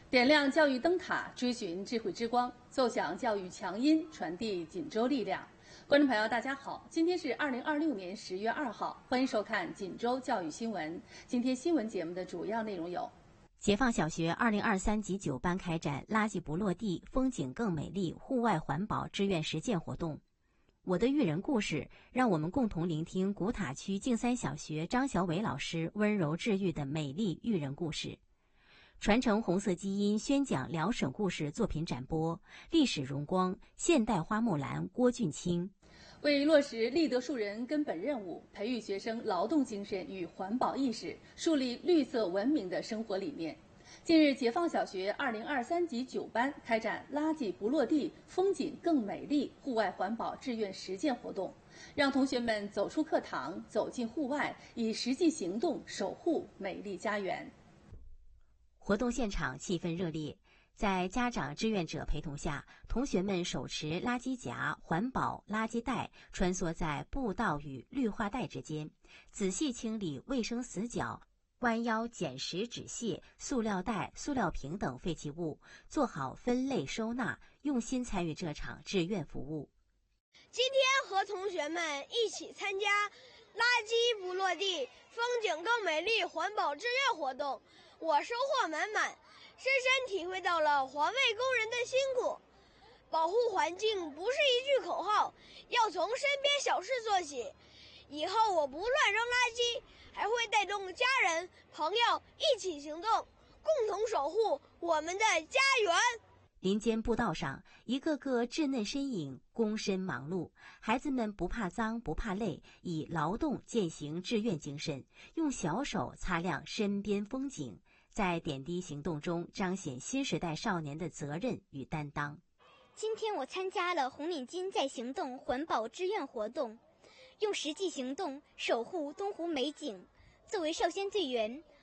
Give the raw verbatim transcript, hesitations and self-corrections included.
点亮教育灯塔，追寻智慧之光，奏响教育强音，传递锦州力量。观众朋友，大家好，今天是二零二六年十月二号，欢迎收看锦州教育新闻。今天新闻节目的主要内容有： 解放小学二零二三级九班开展垃圾不落地，风景更美丽户外环保志愿实践活动。我的育人故事，让我们共同聆听古塔区静三小学张小伟老师温柔治愈的美丽育人故事。传承红色基因宣讲辽省故事作品展播，历史荣光现代花木兰郭俊清。 为落实立德树人根本任务，培育学生劳动精神与环保意识，树立绿色文明的生活理念。近日，解放小学二零二三级九班开展垃圾不落地，风景更美丽户外环保志愿实践活动，让同学们走出课堂，走进户外，以实际行动守护美丽家园。 活动现场气氛热烈，在家长志愿者陪同下，同学们手持垃圾夹、环保垃圾袋，穿梭在步道与绿化带之间，仔细清理卫生死角，弯腰捡拾纸屑、塑料袋、塑料瓶等废弃物，做好分类收纳，用心参与这场志愿服务。 今天和同学们一起参加垃圾不落地，风景更美丽环保志愿活动，我收获满满，深深体会到了环卫工人的辛苦。保护环境不是一句口号，要从身边小事做起。以后我不乱扔垃圾，还会带动家人朋友一起行动，共同守护我们的家园。 林间步道上，一个个稚嫩身影躬身忙碌，孩子们不怕脏不怕累，以劳动践行志愿精神，用小手擦亮身边风景，在点滴行动中彰显新时代少年的责任与担当。 今天我参加了红领巾在行动环保志愿活动，用实际行动守护东湖美景。作为少先队员，